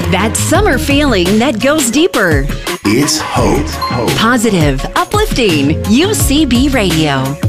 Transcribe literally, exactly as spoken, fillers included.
That summer feeling that goes deeper. It's Hope. Positive, uplifting, U C B Radio.